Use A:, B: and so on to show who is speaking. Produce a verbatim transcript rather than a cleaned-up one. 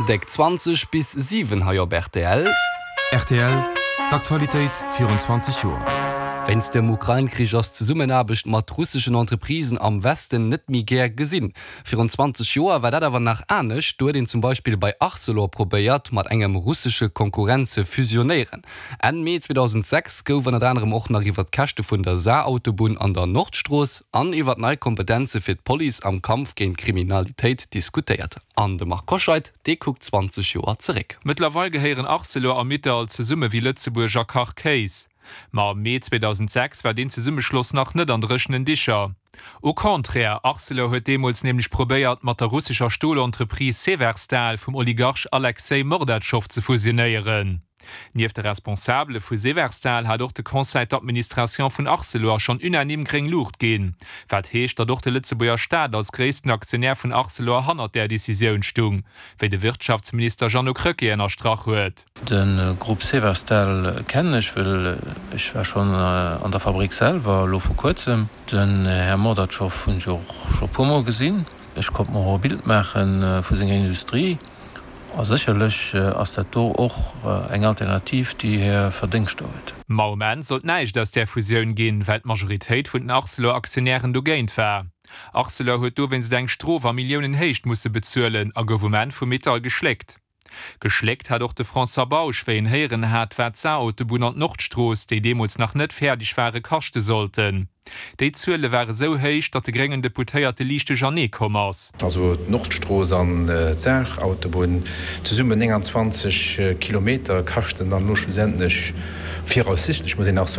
A: Deck zwanzig bis sieben ha op R T L.
B: R T L, d'Aktualitéit vierundzwanzig Uhr.
A: Wenns dem Ukraine-Krieg ass ze summen abecht mat russischen Entreprisen am Westen net mi gär gesinn. vierundzwanzig Joer war dat awer nach Änech, du den zum Beispiel bei Arcelor probéiert mat engem russische Konkurrenze fusionieren. En Mai zweitausendsechs goufen et anderem och nach iwwer d'Kächte vun der Saarautobahn an der Nordstroos an iwwer nei Kompetenze fir d'Poli am Kampf géint Kriminalitéit diskutiert. An de Mark Koscheit, de guckt zwanzig Joer zeréck.
C: Mittlerweile geheieren Arcelor am Mitte als ze Summe wie Lützeburger Case. Ma am Mai zweitausendsechs war den ze Summeschloss nach net an rechnen Dicher. Au contraire, Arcelor huet demals nämlich probéiert mat der russischer Stohlentreprise Severstal vom Oligarch Alexei Mordatschow zu fusionieren. Nief der Responsable vu Severstal hat doch de Conseil d'Administration vun Arcelor schon unanim kring Lucht gehen. Wat heescht dat doch de Lützeburger Staat als gréessten Aktionär vun Arcelor hannert der Decision stung, wéi de Wirtschaftsminister Jean Kröcke ennner Strach huet.
D: Den äh, Gruppe Severstal kenne ich, weil äh, ich war schon äh, an der Fabrik selber lo vor kurzem. Den äh, Herr Mordatschow vun schon pummer gesinn. Ich konnte mir ein Bild machen äh, vu seiner Industrie. Sicherlich äh, ass der Do och äh, eng Alternativ, die hier verdingcht huet.
C: Moment sollt neich, dats der Fusioun ginn, weil d'Majoritéit vun den Arcelor Aktionären do géint war. Arcelor huet do, wenn se eng Strower Millionen Heicht musse bezuelen, a Gouvernement vum Metall geschleckt. Geschleckt hat auch de Franzer Bausch, wéi en Heieren hat wär d'Saarautobahn an Nordstroos, déi demos nach net fertig wäre kachte sollten. Déi Zuele wäre so héich, dat de grengen deputéierte lichte Janné kommers.
E: Also Nordstroos an äh, Zerchautobahn ze summen enundzwanzig äh, Kilometer kachten an nur schlussendlich vieraussistisch muss ich nach so